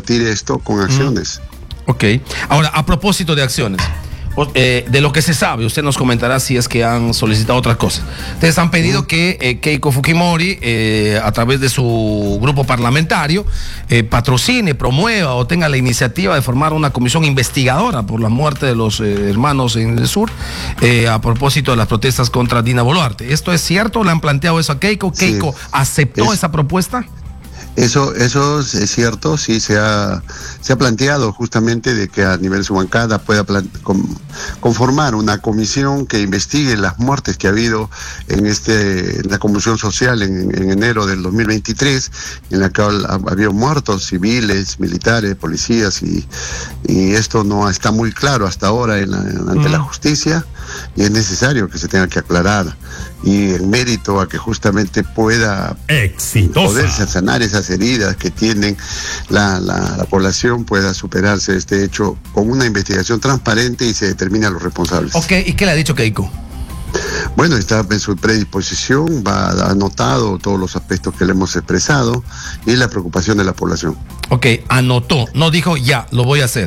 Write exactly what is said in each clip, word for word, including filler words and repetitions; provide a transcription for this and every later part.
revertir esto con acciones. Mm. Ok. Ahora, a propósito de acciones, Eh, de lo que se sabe, usted nos comentará si es que han solicitado otras cosas. Ustedes han pedido que eh, Keiko Fujimori, eh, a través de su grupo parlamentario, eh, patrocine, promueva o tenga la iniciativa de formar una comisión investigadora por la muerte de los eh, hermanos en el sur, eh, a propósito de las protestas contra Dina Boluarte. ¿Esto es cierto? ¿Le han planteado eso a Keiko? ¿Keiko sí. aceptó es... esa propuesta? Eso, eso es cierto, sí se ha, se ha planteado justamente de que a nivel de su bancada pueda plan, con, conformar una comisión que investigue las muertes que ha habido en este, en la convulsión social en, en enero del dos mil veintitrés, en la que había muertos civiles, militares, policías, y, y esto no está muy claro hasta ahora en la, en, ante mm. la justicia, y es necesario que se tenga que aclarar, y en mérito a que justamente pueda Exitosa. poderse sanar esas heridas que tienen la, la, la población, pueda superarse este hecho con una investigación transparente y se determina a los responsables. Ok, ¿y qué le ha dicho Keiko? Bueno, está en su predisposición, va ha anotado todos los aspectos que le hemos expresado y la preocupación de la población. Ok, anotó, no dijo ya, lo voy a hacer.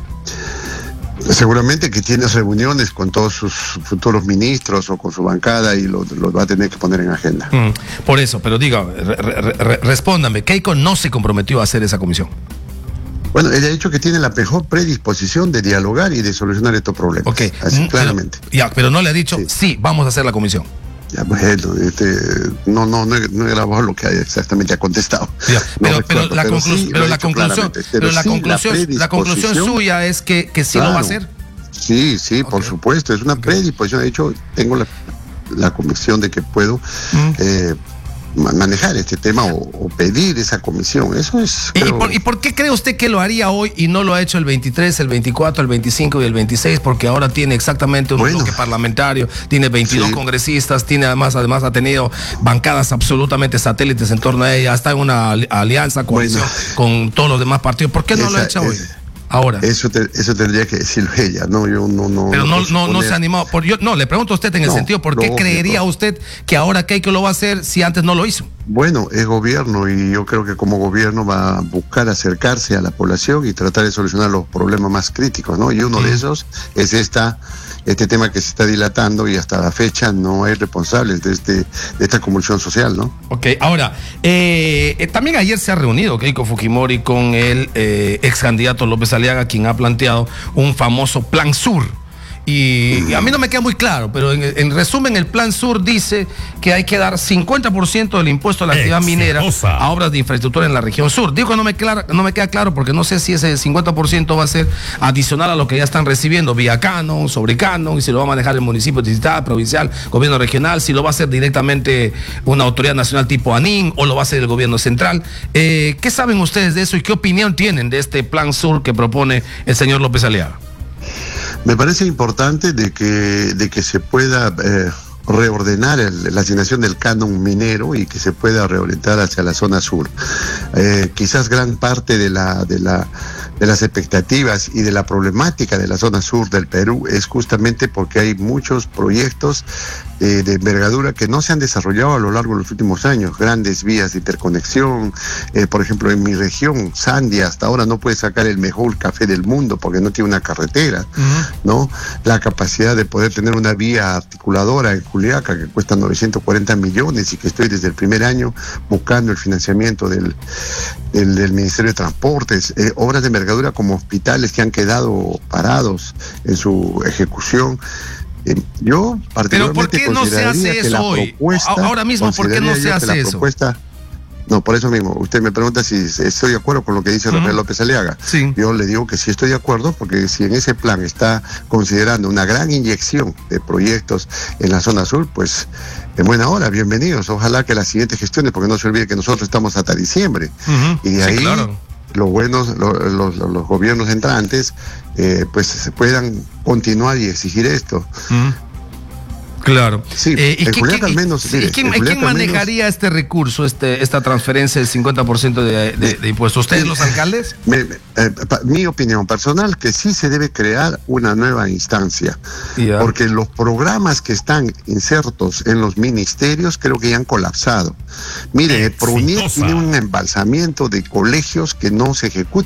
Seguramente que tiene reuniones con todos sus futuros ministros o con su bancada y los lo va a tener que poner en agenda. Mm, por eso, pero diga, re, re, re, respóndame, Keiko no se comprometió a hacer esa comisión. Bueno, ella ha dicho que tiene la mejor predisposición de dialogar y de solucionar estos problemas. Ok, así pero, claramente. Ya, pero no le ha dicho, sí, sí vamos a hacer la comisión. Ya, bueno, este, no, no, no, he, no he grabado lo que exactamente ha contestado. Ya, pero, no pero, recuerdo, la, pero, conclu sí, pero la conclusión, pero pero la sí, conclusión, la, la conclusión suya es que, que sí claro, lo va a hacer. Sí, sí, okay. por supuesto, es una okay. predisposición. De hecho, tengo la, la convicción de que puedo mm. eh, manejar este tema o, o pedir esa comisión. Eso es. ¿Y, pero... por, ¿Y por qué cree usted que lo haría hoy y no lo ha hecho el veintitrés, el veinticuatro, el veinticinco y el veintiséis? Porque ahora tiene exactamente un bueno. bloque parlamentario, tiene veintidós sí. congresistas, tiene además, además ha tenido bancadas absolutamente satélites en torno a ella, está en una alianza, coalición bueno. con todos los demás partidos. ¿Por qué no esa, lo ha hecho hoy? Esa. Ahora. Eso, te, eso tendría que decirlo ella, no, yo no, no. Pero no, no, no, no se ha animado. Por, yo, no, le pregunto a usted en el no, sentido, ¿por qué creería usted que ahora Keiko lo va a hacer si antes no lo hizo? Bueno, es gobierno y yo creo que como gobierno va a buscar acercarse a la población y tratar de solucionar los problemas más críticos, ¿no? Y uno mm. de esos es esta, este tema que se está dilatando y hasta la fecha no hay responsables de, este, de esta convulsión social, ¿no? Ok, ahora, eh, eh, también ayer se ha reunido Keiko Fujimori con el eh, ex candidato López Aliaga, quien ha planteado un famoso Plan Sur. Y, y a mí no me queda muy claro, pero en, en resumen el Plan Sur dice que hay que dar cincuenta por ciento del impuesto a la actividad minera a obras de infraestructura en la región sur. Digo, no me, clara, no me queda claro porque no sé si ese cincuenta por ciento va a ser adicional a lo que ya están recibiendo vía canon, sobre canon, y si lo va a manejar el municipio distrital, provincial, gobierno regional, si lo va a hacer directamente una autoridad nacional tipo ANIN o lo va a hacer el gobierno central. Eh, ¿Qué saben ustedes de eso y qué opinión tienen de este Plan Sur que propone el señor López Aliaga? Me parece importante de que, de que se pueda eh, reordenar el, la asignación del canon minero y que se pueda reorientar hacia la zona sur. Eh, quizás gran parte de la, de la de las expectativas y de la problemática de la zona sur del Perú es justamente porque hay muchos proyectos eh, de envergadura que no se han desarrollado a lo largo de los últimos años, grandes vías de interconexión, eh, por ejemplo en mi región, Sandia, hasta ahora no puede sacar el mejor café del mundo porque no tiene una carretera, uh-huh. ¿no? La capacidad de poder tener una vía articuladora en Juliaca que cuesta novecientos cuarenta millones y que estoy desde el primer año buscando el financiamiento del, del, del Ministerio de Transportes, eh, obras de envergadura como hospitales que han quedado parados en su ejecución. Eh, yo particularmente ¿Pero por qué no se hace eso hoy? Ahora mismo, ¿por qué no se hace eso? Propuesta, no, por eso mismo, usted me pregunta si estoy de acuerdo con lo que dice uh-huh. Rafael López Aliaga. Sí. Yo le digo que sí estoy de acuerdo, porque si en ese plan está considerando una gran inyección de proyectos en la zona sur, pues en buena hora, bienvenidos. Ojalá que las siguientes gestiones, porque no se olvide que nosotros estamos hasta diciembre. Uh-huh. Y de ahí... Sí, claro. los buenos, los, los, los gobiernos entrantes, eh, pues se puedan continuar y exigir esto. Mm. Claro. Sí, eh, ¿y en qué, Juliaca qué, al menos. ¿Y quién, ¿quién menos, manejaría este recurso, este, esta transferencia del cincuenta por ciento de, de, de impuestos? ¿Ustedes, los alcaldes? Me, eh, mi opinión personal, que sí se debe crear una nueva instancia. Yeah. Porque los programas que están insertos en los ministerios creo que ya han colapsado. Mire, Prunier tiene un embalsamiento de colegios que no se ejecutan.